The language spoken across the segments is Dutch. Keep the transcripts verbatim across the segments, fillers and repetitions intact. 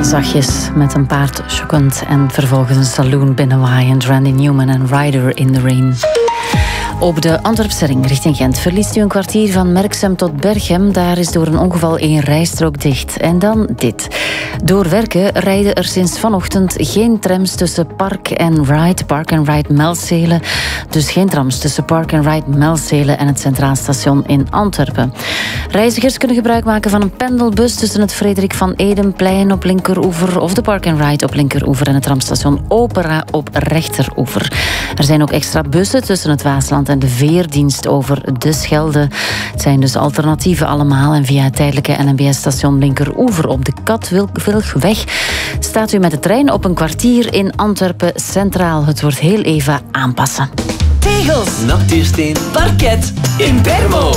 zachtjes met een paard schokkend en vervolgens een saloon binnenwaaiend. Randy Newman en Rider in the Rain. Op de Antwerpse ring richting Gent verliest u een kwartier van Merksem tot Berchem. Daar is door een ongeval één rijstrook dicht. En dan dit. Door werken rijden er sinds vanochtend geen trams tussen Park en Ride, Park and Ride Melzele. Dus geen trams tussen Park and Ride Melzele en het Centraal Station in Antwerpen. Reizigers kunnen gebruik maken van een pendelbus tussen het Frederik van Edenplein op linkeroever of de Park and Ride op linkeroever en het tramstation Opera op rechteroever. Er zijn ook extra bussen tussen het Waasland en de veerdienst over de Schelde. Het zijn dus alternatieven allemaal. En via het tijdelijke N M B S-station linkeroever op de Katwilkweg staat u met de trein op een kwartier in Antwerpen Centraal. Het wordt heel even aanpassen. Tegels, natuursteen, parket, in Bermo.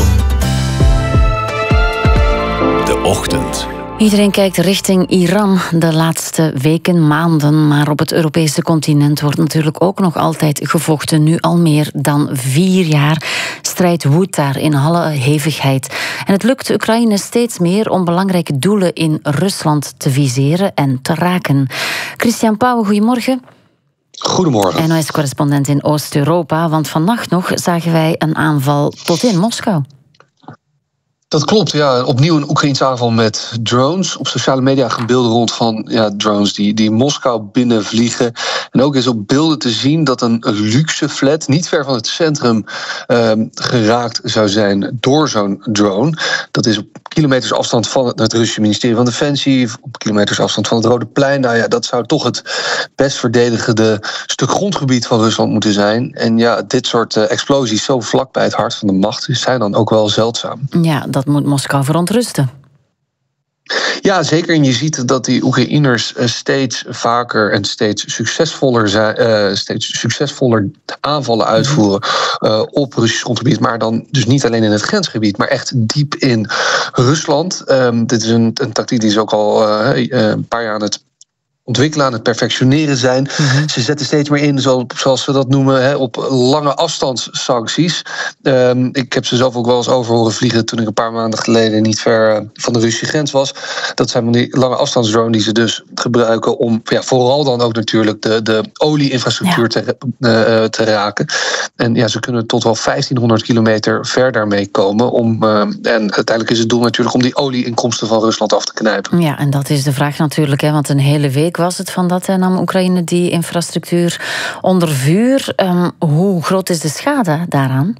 De ochtend. Iedereen kijkt richting Iran de laatste weken, maanden. Maar op het Europese continent wordt natuurlijk ook nog altijd gevochten. Nu al meer dan vier jaar. Strijd woedt daar in alle hevigheid. En het lukt Oekraïne steeds meer om belangrijke doelen in Rusland te viseren en te raken. Christian Pauw, goedemorgen. Goedemorgen. N O S-correspondent in Oost-Europa. Want vannacht nog zagen wij een aanval tot in Moskou. Dat klopt, ja. Opnieuw een Oekraïense aanval met drones. Op sociale media gaan beelden rond van ja, drones die, die Moskou binnenvliegen. En ook is op beelden te zien dat een luxe flat niet ver van het centrum eh, geraakt zou zijn door zo'n drone. Dat is op kilometers afstand van het, het Russische ministerie van Defensie, op kilometers afstand van het Rode Plein. Nou ja, dat zou toch het best verdedigende stuk grondgebied van Rusland moeten zijn. En ja, dit soort uh, explosies zo vlak bij het hart van de macht zijn dan ook wel zeldzaam. Ja, dat moet Moskou verontrusten. Ja, zeker. En je ziet dat die Oekraïners steeds vaker en steeds succesvoller, zijn, uh, steeds succesvoller aanvallen uitvoeren uh, op Russisch grondgebied. Maar dan dus niet alleen in het grensgebied, maar echt diep in Rusland. Um, dit is een, een tactiek die is ook al uh, een paar jaar aan het ontwikkelen, aan het perfectioneren zijn. Mm-hmm. Ze zetten steeds meer in, zoals ze dat noemen, hè, op lange afstandssancties. Um, ik heb ze zelf ook wel eens over horen vliegen toen ik een paar maanden geleden niet ver van de Russische grens was. Dat zijn van die lange afstandsdrones die ze dus gebruiken om ja, vooral dan ook natuurlijk de, de olie-infrastructuur ja. te, uh, te raken. En ja, ze kunnen tot wel vijftienhonderd kilometer ver daarmee komen. Om, uh, en uiteindelijk is het doel natuurlijk om die olieinkomsten van Rusland af te knijpen. Ja, en dat is de vraag natuurlijk, hè, want een hele week was het van dat en nam Oekraïne die infrastructuur onder vuur. Um, hoe groot is de schade daaraan?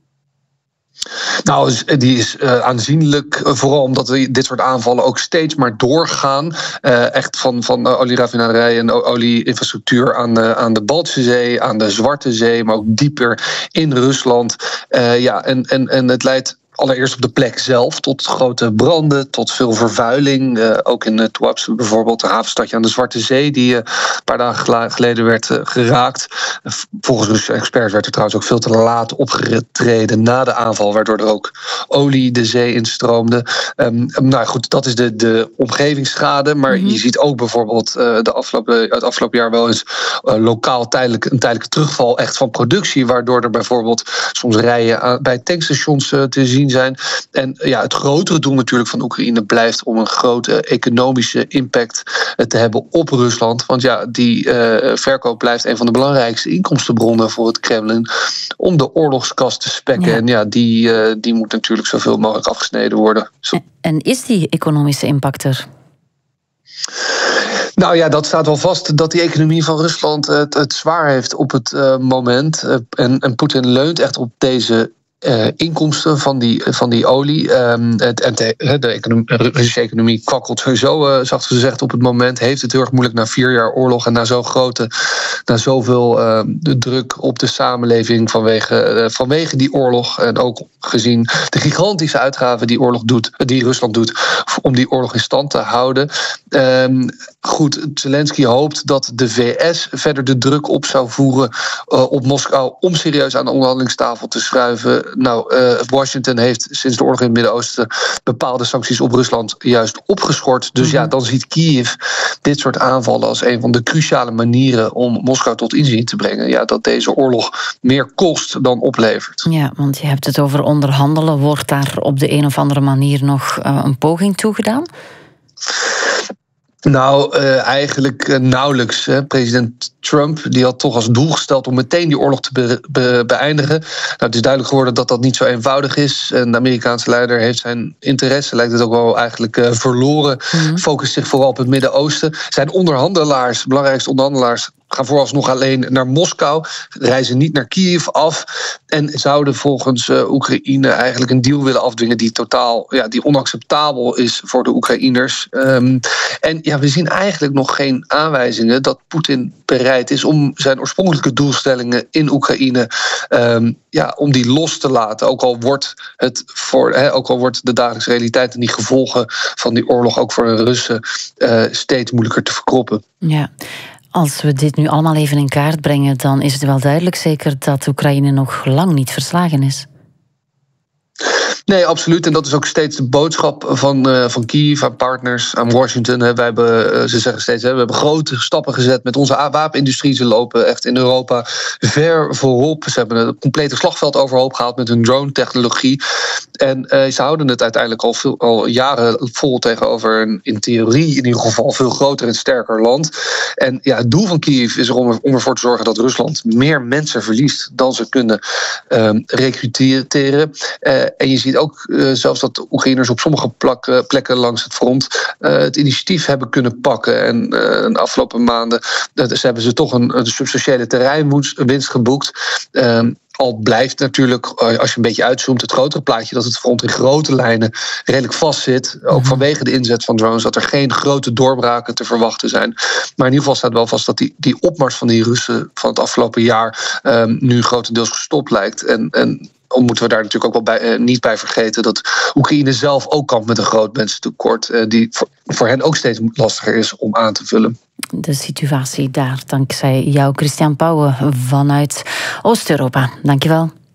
Nou, die is uh, aanzienlijk, vooral omdat dit soort aanvallen ook steeds maar doorgaan. Uh, echt van, van uh, olieraffinaderijen en olieinfrastructuur aan, uh, aan de Baltische Zee, aan de Zwarte Zee, maar ook dieper in Rusland. Uh, ja, en, en, en het leidt allereerst op de plek zelf tot grote branden, tot veel vervuiling. Uh, ook in uh, Tuapse bijvoorbeeld, een havenstadje aan de Zwarte Zee, die uh, een paar dagen geleden werd uh, geraakt. Uh, volgens Russische experts werd er trouwens ook veel te laat opgetreden na de aanval, waardoor er ook olie de zee instroomde. Um, nou goed, dat is de, de omgevingsschade. Maar mm-hmm. je ziet ook bijvoorbeeld uh, de afgelopen, het afgelopen jaar wel eens uh, lokaal tijdelijk, een tijdelijke terugval echt van productie, waardoor er bijvoorbeeld soms rijen aan, bij tankstations uh, te zien zijn. En ja, het grotere doel natuurlijk van Oekraïne blijft om een grote economische impact te hebben op Rusland. Want ja, die uh, verkoop blijft een van de belangrijkste inkomstenbronnen voor het Kremlin om de oorlogskast te spekken. Ja. En ja, die, uh, die moet natuurlijk zoveel mogelijk afgesneden worden. Zo. En is die economische impact er? Nou ja, dat staat wel vast dat die economie van Rusland het, het zwaar heeft op het uh, moment. Uh, en, en Poetin leunt echt op deze Uh, inkomsten van die, van die olie. Um, het, en de, de economie, Russische economie kwakkelt sowieso, uh, zacht gezegd, op het moment. Heeft het heel erg moeilijk na vier jaar oorlog en na zo'n grote, na zoveel uh, de druk op de samenleving vanwege, uh, vanwege die oorlog. En ook gezien de gigantische uitgaven die, oorlog doet, die Rusland doet om die oorlog in stand te houden. Um, goed, Zelensky hoopt dat de V S verder de druk op zou voeren uh, op Moskou om serieus aan de onderhandelingstafel te schuiven. Nou, uh, Washington heeft sinds de oorlog in het Midden-Oosten bepaalde sancties op Rusland juist opgeschort. Dus mm-hmm. ja, dan ziet Kiev dit soort aanvallen als een van de cruciale manieren om Moskou tot inzien te brengen. Ja, dat deze oorlog meer kost dan oplevert. Ja, want je hebt het over onderhandelen. Wordt daar op de een of andere manier nog uh, een poging toe gedaan? Nou, uh, eigenlijk uh, nauwelijks. Hè. President Trump die had toch als doel gesteld om meteen die oorlog te be- be- beëindigen. Nou, het is duidelijk geworden dat dat niet zo eenvoudig is. En de Amerikaanse leider heeft zijn interesse, lijkt het ook wel eigenlijk uh, verloren. Mm-hmm. Focust zich vooral op het Midden-Oosten. Zijn onderhandelaars, belangrijkste onderhandelaars, gaan vooralsnog alleen naar Moskou, reizen niet naar Kiev af en zouden volgens uh, Oekraïne eigenlijk een deal willen afdwingen die totaal, ja, die onacceptabel is voor de Oekraïners. Um, en ja, we zien eigenlijk nog geen aanwijzingen dat Poetin bereid is om zijn oorspronkelijke doelstellingen in Oekraïne, um, ja, om die los te laten. Ook al wordt het voor, he, ook al wordt de dagelijkse realiteit en die gevolgen van die oorlog ook voor de Russen uh, steeds moeilijker te verkroppen. Ja. Als we dit nu allemaal even in kaart brengen, dan is het wel duidelijk zeker dat Oekraïne nog lang niet verslagen is. Nee, absoluut. En dat is ook steeds de boodschap van, uh, van Kiev aan partners, aan Washington. Hè. Wij hebben, uh, ze zeggen steeds, hè, we hebben grote stappen gezet met onze wapenindustrie. Ze lopen echt in Europa ver voorop. Ze hebben een complete slagveld overhoop gehaald met hun drone-technologie. En uh, ze houden het uiteindelijk al, veel, al jaren vol tegenover een, in theorie in ieder geval, veel groter en sterker land. En ja, het doel van Kiev is er om, om ervoor te zorgen dat Rusland meer mensen verliest dan ze kunnen um, recruteren. Uh, en je ziet ook uh, zelfs dat de Oekraïners op sommige plak, plekken langs het front uh, het initiatief hebben kunnen pakken. En uh, de afgelopen maanden uh, dus hebben ze toch een, een substantiële terreinwinst geboekt. Uh, Al blijft natuurlijk, als je een beetje uitzoomt, het grotere plaatje dat het front in grote lijnen redelijk vast zit. Ook vanwege de inzet van drones, dat er geen grote doorbraken te verwachten zijn. Maar in ieder geval staat wel vast dat die, die opmars van die Russen van het afgelopen jaar um, nu grotendeels gestopt lijkt. En, en moeten we daar natuurlijk ook wel bij, uh, niet bij vergeten dat Oekraïne zelf ook kampt met een groot mensentekort, uh, die voor, voor hen ook steeds lastiger is om aan te vullen. De situatie daar, dankzij jou, Christian Pauwen, vanuit Oost-Europa. Dankjewel.